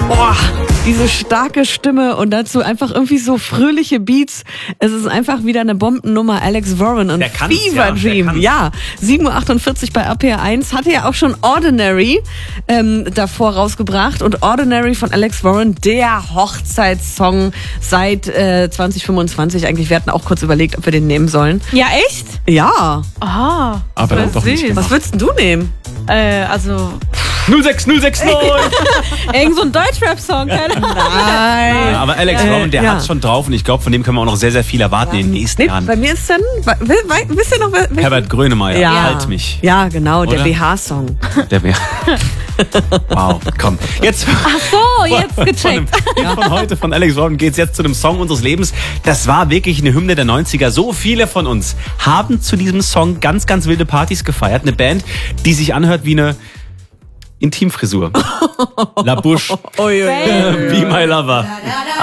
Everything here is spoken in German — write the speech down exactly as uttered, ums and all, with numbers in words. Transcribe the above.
Boah, diese starke Stimme und dazu einfach irgendwie so fröhliche Beats. Es ist einfach wieder eine Bombennummer. Alex Warren und Fever Dream. Ja, sieben Uhr achtundvierzig bei R P R eins. Hatte ja auch schon Ordinary ähm, davor rausgebracht. Und Ordinary von Alex Warren, der Hochzeitssong seit äh, zwanzig fünfundzwanzig. Eigentlich, wir hatten auch kurz überlegt, ob wir den nehmen sollen. Ja, echt? Ja. Ah, aber dann doch nicht gemacht. Was würdest du nehmen? Äh, also... null sechs null sechs neun Irgend so ein Deutschrap-Song, keine Ahnung. Nein. Ja, aber Alex Äh, Warren, der ja. hat schon drauf und ich glaube, von dem können wir auch noch sehr, sehr viel erwarten in den nächsten Nee, Jahren. bei mir ist dann, we- we- wisst ihr noch, wer- Herbert Grönemeyer, Ja. halt mich. Ja, genau, der Oder? B H-Song. Der wär. Wow, komm. Jetzt Ach so, jetzt von, gecheckt. Von, dem, von heute von Alex Warren geht's jetzt zu dem Song unseres Lebens. Das war wirklich eine Hymne der neunziger. So viele von uns haben zu diesem Song ganz, ganz wilde Partys gefeiert. Eine Band, die sich anhört wie eine Intimfrisur. La Bouche, Ui, ui, ui. Be My Lover.